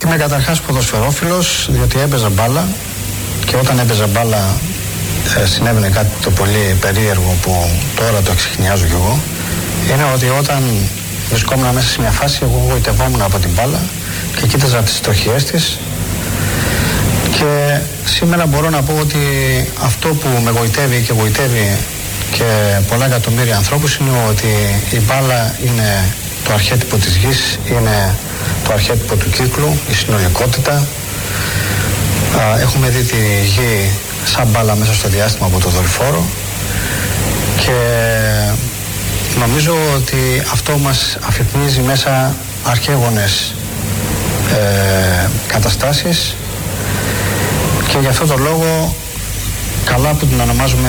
Είμαι καταρχάς ποδοσφαιρόφιλος, διότι έπαιζα μπάλα και όταν έπαιζα μπάλα συνέβαινε κάτι το πολύ περίεργο που τώρα το εξιχνιάζω κι εγώ. Είναι ότι όταν βρισκόμουν μέσα σε μια φάση, εγώ γοητευόμουν από την μπάλα και κοίταζα τις στοχιές της. Και σήμερα μπορώ να πω ότι αυτό που με γοητεύει και γοητεύει και πολλά εκατομμύρια ανθρώπους είναι ότι η μπάλα είναι το αρχέτυπο της γης, είναι το αρχέτυπο του κύκλου, η συνολικότητα. Έχουμε δει τη γη σαν μπάλα μέσα στο διάστημα από το δορυφόρο και νομίζω ότι αυτό μας αφυπνίζει μέσα αρχαίγονες καταστάσεις και γι' αυτό το λόγο καλά που την ονομάζουμε